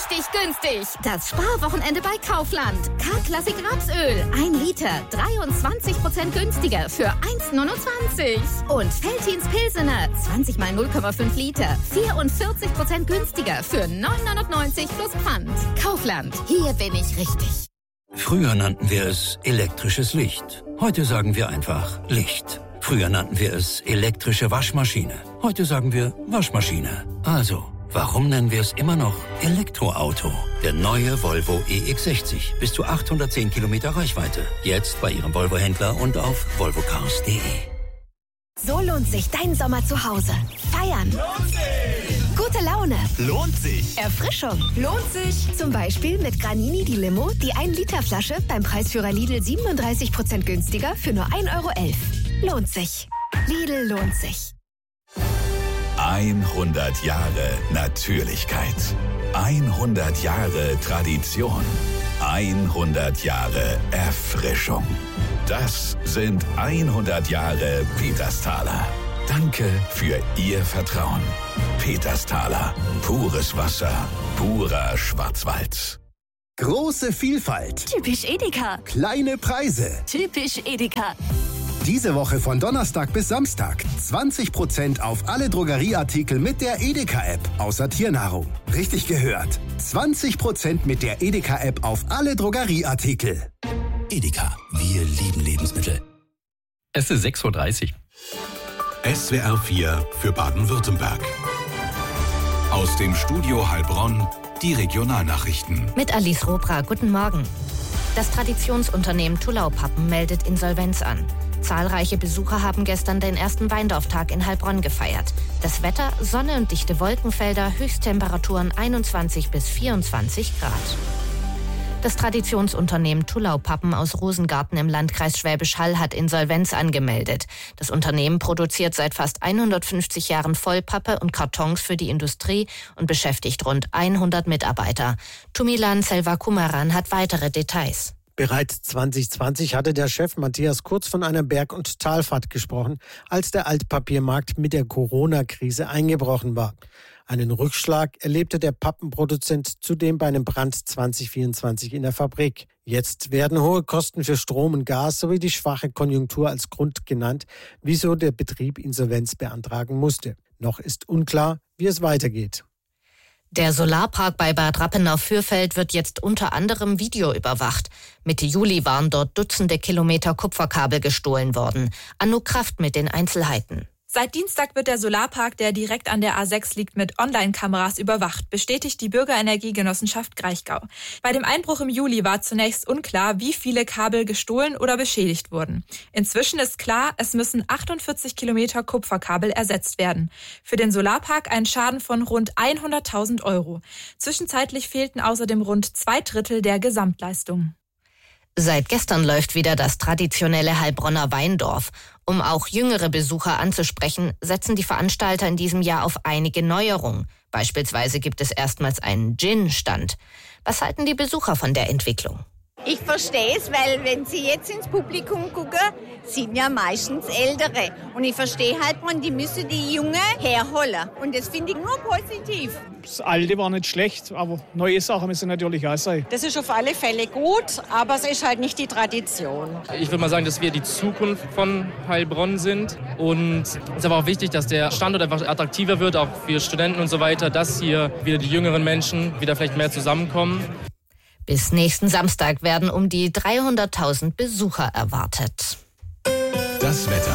richtig günstig. Das Sparwochenende bei Kaufland. K-Klassik Rapsöl. 1 Liter. 23% günstiger für 1,29. Und Veltins Pilsener. 20 mal 0,5 Liter. 44% günstiger für 9,99 plus Pfand. Kaufland. Hier bin ich richtig. Früher nannten wir es elektrisches Licht. Heute sagen wir einfach Licht. Früher nannten wir es elektrische Waschmaschine. Heute sagen wir Waschmaschine. Also, warum nennen wir es immer noch Elektroauto? Der neue Volvo EX60. Bis zu 810 Kilometer Reichweite. Jetzt bei Ihrem Volvo-Händler und auf volvocars.de. So lohnt sich dein Sommer zu Hause. Feiern. Lohnt sich. Gute Laune. Lohnt sich. Erfrischung. Lohnt sich. Zum Beispiel mit Granini die Limo, die 1-Liter-Flasche beim Preisführer Lidl 37% günstiger für nur 1,11 €. Lohnt sich. Lidl lohnt sich. 100 Jahre Natürlichkeit. 100 Jahre Tradition. 100 Jahre Erfrischung. Das sind 100 Jahre Petersthaler. Danke für Ihr Vertrauen. Petersthaler. Pures Wasser. Purer Schwarzwald. Große Vielfalt. Typisch Edeka. Kleine Preise. Typisch Edeka. Diese Woche von Donnerstag bis Samstag 20% auf alle Drogerieartikel mit der Edeka-App, außer Tiernahrung. Richtig gehört. 20% mit der Edeka-App auf alle Drogerieartikel. Edeka, wir lieben Lebensmittel. Es ist 6:30 Uhr. SWR 4 für Baden-Württemberg. Aus dem Studio Heilbronn die Regionalnachrichten. Mit Alice Robra, guten Morgen. Das Traditionsunternehmen Tullau Pappen meldet Insolvenz an. Zahlreiche Besucher haben gestern den ersten Weindorftag in Heilbronn gefeiert. Das Wetter, Sonne und dichte Wolkenfelder, Höchsttemperaturen 21 bis 24 Grad. Das Traditionsunternehmen Tullau Pappen aus Rosengarten im Landkreis Schwäbisch Hall hat Insolvenz angemeldet. Das Unternehmen produziert seit fast 150 Jahren Vollpappe und Kartons für die Industrie und beschäftigt rund 100 Mitarbeiter. Tumilan Selvakumaran hat weitere Details. Bereits 2020 hatte der Chef Matthias Kurz von einer Berg- und Talfahrt gesprochen, als der Altpapiermarkt mit der Corona-Krise eingebrochen war. Einen Rückschlag erlebte der Pappenproduzent zudem bei einem Brand 2024 in der Fabrik. Jetzt werden hohe Kosten für Strom und Gas sowie die schwache Konjunktur als Grund genannt, wieso der Betrieb Insolvenz beantragen musste. Noch ist unklar, wie es weitergeht. Der Solarpark bei Bad Rappenau-Fürfeld wird jetzt unter anderem videoüberwacht. Mitte Juli waren dort Dutzende Kilometer Kupferkabel gestohlen worden. Anouk Kraft mit den Einzelheiten. Seit Dienstag wird der Solarpark, der direkt an der A6 liegt, mit Online-Kameras überwacht, bestätigt die Bürgerenergiegenossenschaft Kraichgau. Bei dem Einbruch im Juli war zunächst unklar, wie viele Kabel gestohlen oder beschädigt wurden. Inzwischen ist klar, es müssen 48 Kilometer Kupferkabel ersetzt werden. Für den Solarpark ein Schaden von rund 100.000 €. Zwischenzeitlich fehlten außerdem rund 2/3 der Gesamtleistung. Seit gestern läuft wieder das traditionelle Heilbronner Weindorf. Um auch jüngere Besucher anzusprechen, setzen die Veranstalter in diesem Jahr auf einige Neuerungen. Beispielsweise gibt es erstmals einen Gin-Stand. Was halten die Besucher von der Entwicklung? Ich verstehe es, weil wenn Sie jetzt ins Publikum gucken, sind ja meistens Ältere. Und ich verstehe halt, die müssen die Jungen herholen. Und das finde ich nur positiv. Das Alte war nicht schlecht, aber neue Sachen müssen natürlich auch sein. Das ist auf alle Fälle gut, aber es ist halt nicht die Tradition. Ich würde mal sagen, dass wir die Zukunft von Heilbronn sind. Und es ist aber auch wichtig, dass der Standort einfach attraktiver wird, auch für Studenten und so weiter, dass hier wieder die jüngeren Menschen wieder vielleicht mehr zusammenkommen. Bis nächsten Samstag werden um die 300.000 Besucher erwartet. Das Wetter.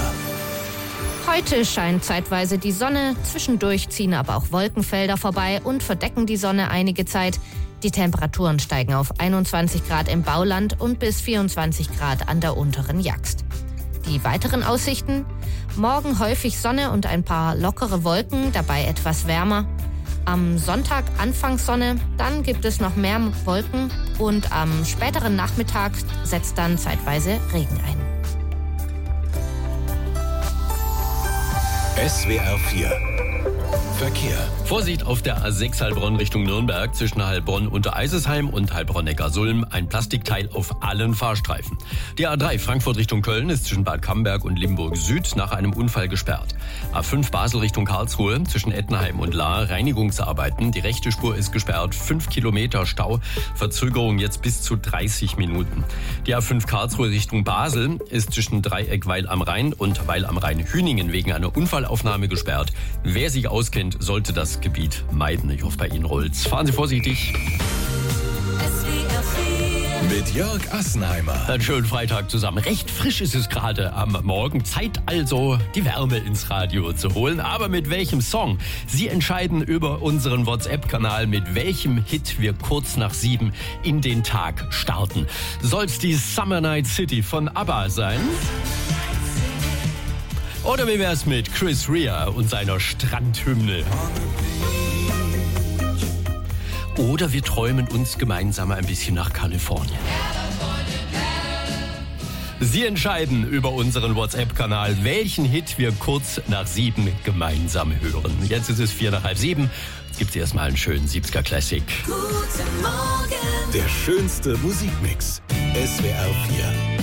Heute scheint zeitweise die Sonne, zwischendurch ziehen aber auch Wolkenfelder vorbei und verdecken die Sonne einige Zeit. Die Temperaturen steigen auf 21 Grad im Bauland und bis 24 Grad an der unteren Jagst. Die weiteren Aussichten? Morgen häufig Sonne und ein paar lockere Wolken, dabei etwas wärmer. Am Sonntag anfangs Sonne, dann gibt es noch mehr Wolken und am späteren Nachmittag setzt dann zeitweise Regen ein. SWR 4 Verkehr. Vorsicht auf der A6 Heilbronn Richtung Nürnberg zwischen Heilbronn unter Eisesheim und Heilbronn-Neckarsulm ein Plastikteil auf allen Fahrstreifen. Die A3 Frankfurt Richtung Köln ist zwischen Bad Camberg und Limburg Süd nach einem Unfall gesperrt. A5 Basel Richtung Karlsruhe zwischen Ettenheim und Lahr Reinigungsarbeiten. Die rechte Spur ist gesperrt, 5 Kilometer Stau, Verzögerung jetzt bis zu 30 Minuten. Die A5 Karlsruhe Richtung Basel ist zwischen Dreieck Weil am Rhein und Weil am Rhein-Hüningen wegen einer Unfallaufnahme gesperrt. Wer sich auskennt, sollte das Gebiet meiden. Ich hoffe, bei Ihnen rollt's. Fahren Sie vorsichtig. Mit Jörg Assenheimer. Einen schönen Freitag zusammen. Recht frisch ist es gerade am Morgen. Zeit also, die Wärme ins Radio zu holen. Aber mit welchem Song? Sie entscheiden über unseren WhatsApp-Kanal, mit welchem Hit wir kurz nach 7 in den Tag starten. Soll's die Summer Night City von ABBA sein? Oder wie wär's mit Chris Rea und seiner Strandhymne? Oder wir träumen uns gemeinsam ein bisschen nach Kalifornien. Sie entscheiden über unseren WhatsApp-Kanal, welchen Hit wir kurz nach 7 gemeinsam hören. Jetzt ist es 6:45. Jetzt gibt's erstmal einen schönen 70er Classic. Guten Morgen. Der schönste Musikmix. SWR 4.